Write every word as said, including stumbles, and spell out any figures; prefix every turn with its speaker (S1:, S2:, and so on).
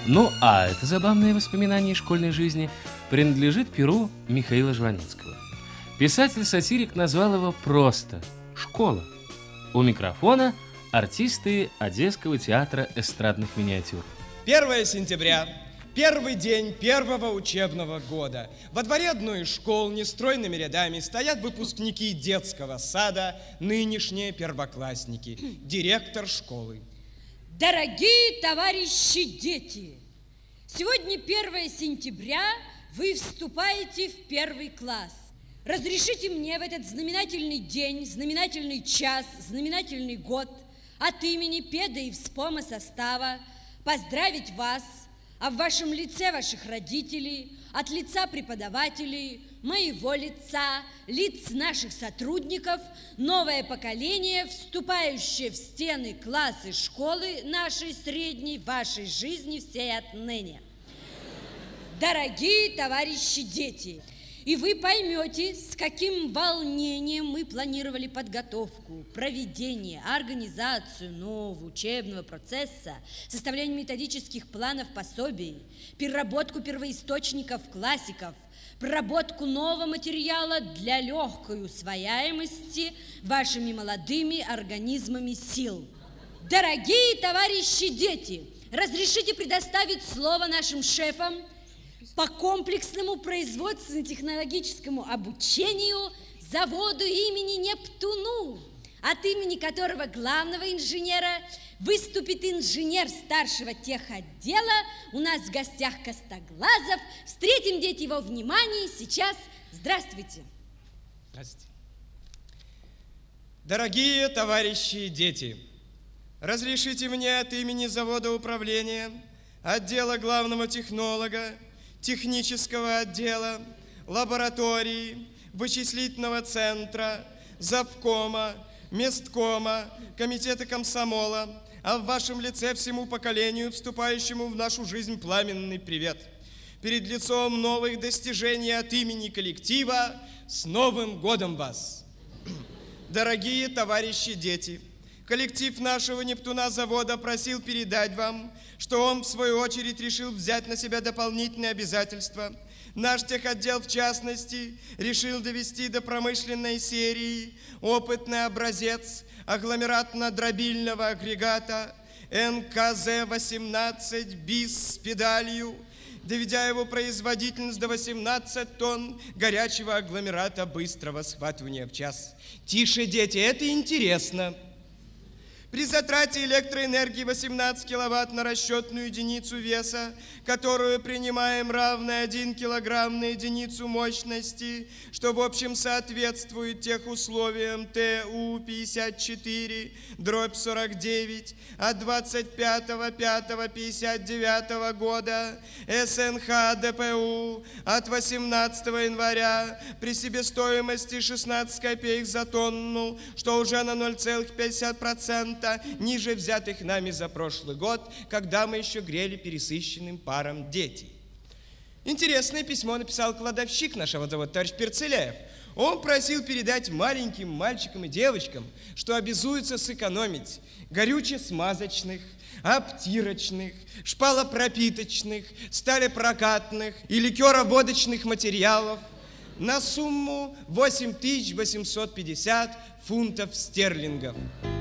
S1: Ну, а это забавное воспоминание школьной жизни принадлежит перу Михаила Жванецкого. Писатель-сатирик назвал его просто «Школа». У микрофона артисты Одесского театра эстрадных миниатюр.
S2: первое сентября. Первый день первого учебного года. Во дворе одной из школ нестройными рядами стоят выпускники детского сада, нынешние первоклассники, директор школы.
S3: Дорогие товарищи дети, сегодня первое сентября, вы вступаете в первый класс. Разрешите мне в этот знаменательный день, знаменательный час, знаменательный год от имени педа и вспома состава поздравить вас, а в вашем лице ваших родителей, от лица преподавателей, моего лица, лиц наших сотрудников, новое поколение, вступающее в стены классы школы нашей средней, вашей жизни всей отныне. Дорогие товарищи дети, и вы поймете, с каким волнением мы планировали подготовку, проведение, организацию нового учебного процесса, составление методических планов пособий, переработку первоисточников классиков, проработку нового материала для легкой усвояемости вашими молодыми организмами сил. Дорогие товарищи дети, разрешите предоставить слово нашим шефам по комплексному производственно-технологическому обучению заводу имени Нептуну, от имени которого главного инженера выступит инженер старшего техотдела. У нас в гостях Костоглазов. Встретим, дети, его внимание сейчас. Здравствуйте.
S2: Здравствуйте. Дорогие товарищи дети, разрешите мне от имени завода управления, отдела главного технолога, технического отдела, лаборатории, вычислительного центра, завкома, месткома, комитета комсомола, а в вашем лице всему поколению, вступающему в нашу жизнь, пламенный привет. Перед лицом новых достижений от имени коллектива с Новым годом вас! Дорогие товарищи дети, коллектив нашего Нептуна завода просил передать вам, что он, в свою очередь, решил взять на себя дополнительные обязательства. Наш техотдел, в частности, решил довести до промышленной серии опытный образец агломератно-дробильного агрегата эн ка зэ восемнадцать бис с педалью, доведя его производительность до восемнадцати тонн горячего агломерата быстрого схватывания в час. Тише, дети, это интересно. При затрате электроэнергии восемнадцать киловатт на расчетную единицу веса, которую принимаем равной один килограмм на единицу мощности, что в общем соответствует тех условиям тэ у пятьдесят четыре дробь сорок девять от двадцать пятого пятого пятьдесят девятого года, эс эн ха дэ пэ у от восемнадцатого января при себестоимости шестнадцать копеек за тонну, что уже на ноль целых пять десятых процента ниже взятых нами за прошлый год, когда мы еще грели пересыщенным паром детей. Интересное письмо написал кладовщик нашего завода, товарищ Перцеляев. Он просил передать маленьким мальчикам и девочкам, что обязуется сэкономить горюче-смазочных, обтирочных, шпалопропиточных, сталепрокатных и ликероводочных материалов на сумму восемь тысяч восемьсот пятьдесят фунтов стерлингов.